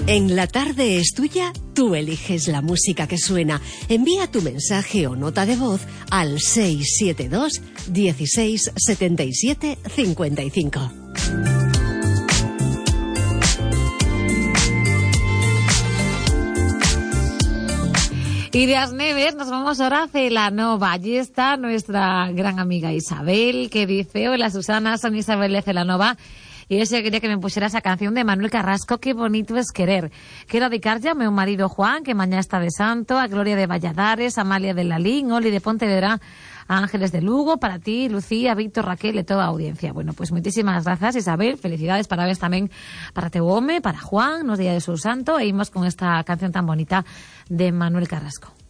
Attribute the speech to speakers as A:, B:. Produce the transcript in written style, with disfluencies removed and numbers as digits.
A: En La Tarde es Tuya, tú eliges la música que suena. Envía tu mensaje o nota de voz al 672 16 77 55.
B: Y de Asneves nos vamos ahora a Celanova. Allí está nuestra gran amiga Isabel, que dice: hola Susana, soy Isabel de Celanova. Y yo quería que me pusiera esa canción de Manuel Carrasco, Qué bonito es querer. Quiero dedicarle a mi marido Juan, que mañana está de santo, a Gloria de Valladares, a Amalia de Lalín, Oli de Pontevedra, a Ángeles de Lugo, para ti, Lucía, Víctor, Raquel, y toda audiencia. Bueno, pues muchísimas gracias, Isabel. Felicidades para vez también para teu home, para Juan, nos día de su santo. E imos con esta canción tan bonita de Manuel Carrasco.